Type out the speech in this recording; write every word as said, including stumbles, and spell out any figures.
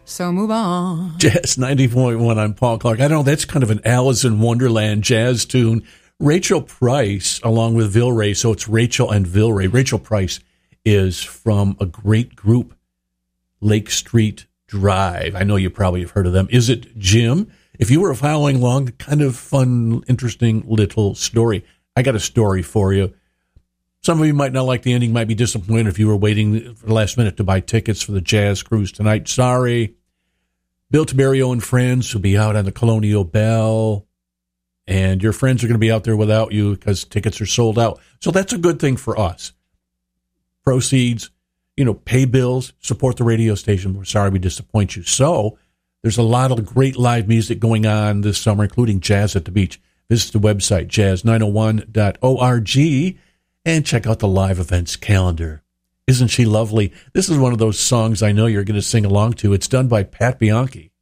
So move on. Jazz ninety point one, I'm Paul Clark. I don't know, that's kind of an Alice in Wonderland jazz tune. Rachel Price, along with Vilray, so it's Rachel and Vilray. Rachel Price is from a great group, Lake Street Drive. I know you probably have heard of them. Is It Jim? If you were following along, kind of fun, interesting little story. I got a story for you. Some of you might not like the ending, might be disappointed if you were waiting for the last minute to buy tickets for the Jazz Cruise tonight. Sorry. Bill Tiberio and friends will be out on the Colonial Bell, and your friends are going to be out there without you because tickets are sold out. So that's a good thing for us. Proceeds, you know, pay bills, support the radio station. We're sorry we disappoint you. So there's a lot of great live music going on this summer, including Jazz at the Beach. Visit the website, jazz nine oh one dot org, and check out the live events calendar. Isn't she lovely? This is one of those songs I know you're going to sing along to. It's done by Pat Bianchi.